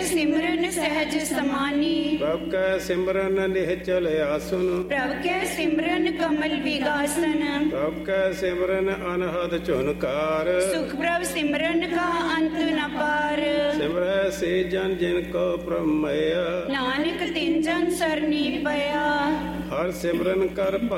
सिमरन सहज समानी। प्रभ कै सिमरन निहचल आसन। प्रभ कै सिमरन कमल विगासन। प्रभ कै सिमरन अनहद चुनकार। सुख प्रभ सिमरन का अंत न पार। सिमरै से जन जिनको प्रमेय। नानक तिन जन सरनी पया। हर सिमरन कर